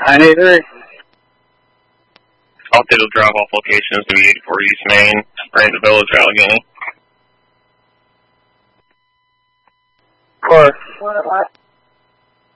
983. Altimeter drop-off location is going to be 84 East Main, right in the village of Allegheny. 4.